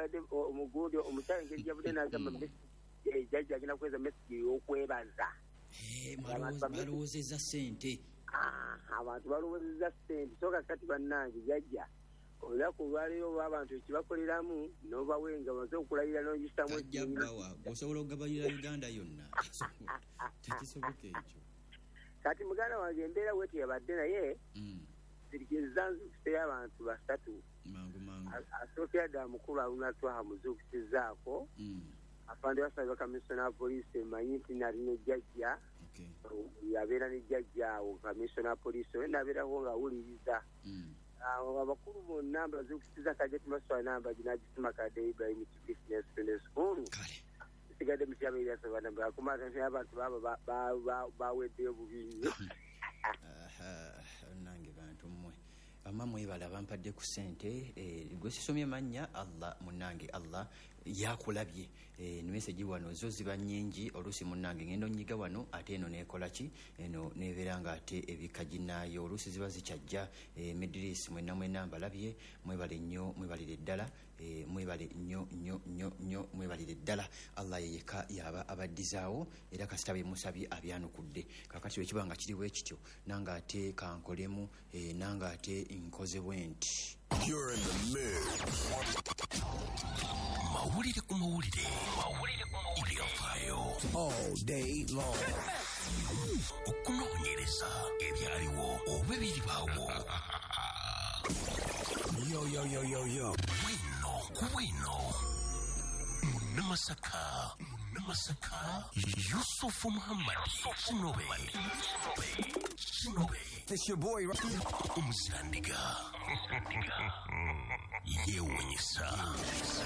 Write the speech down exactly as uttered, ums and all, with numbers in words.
ade omugundi omukyala ngeri gyabudde n'agamba message jajja agenda kuweza message y'okwebaza. Balowoozezza ssente. Abantu balowoozezza ssente so kakati bannange jajja olunaku olwaleero oba abantu ekibakoleramu n'obawenga baze okulayira n'ogisitamu ejjabbawa osobola okugabanira Uganda yonna. Tekisoboka ekyo. Kati muganda wange embeera wetu yabadde naye zirikiriza nzukuseyo abantu basatu. Mangu mangu. Asookera ddala mukulu alunatwaha muzuukusizaako. Afande wasabye kamisona poliisi emanyi nti nali ne jjajja. Yabeera ne jjajja awo kamisona poliisi we nabeerako ng'awuliriza. Abakulu bonna bazuukusiza kajjati maswala namba ginagisima kadde Ibrahim Business School. Sigadde mutyaba ebyasaba namba akumata nti abantu baba baweddeyo bubi. Nange bantu mmwe bamma mwebala bampadde ku ssente gwe sisomye mannya Allah munange Allah yakulabye ne message wano zo ziba nnyingi oluusi munange ngendo nyiga wano ate eno nekola ki eno nebeera nga ate ebikajinaayo oluusi ziba zikyajja Midris mwena mwena mbalabye mwebale nnyo mwebalire ddala mwebale nnyo nnyo nnyo nnyo mwebalire ddala Allah yeyeka yaba abaddizaawo era kasita bye musabye abyanukudde kakati bwe kibanga kiriwo ekityo nanga ate kankolemu nanga ate inkoze bwenti. You're in the mix. Mawulire ku mawulire. Mawulire ku mawulire. All day long. Okunoonyereza ebyaliwo oba ebiribaawo. Yo, yo, yo, yo, yo. Bwino ku bwino. Munamasaka. Munamasaka. Yusufu Muhammad. Kinobe. Kinobe. It's your boy, Umuzirandiga. Yewunyisa.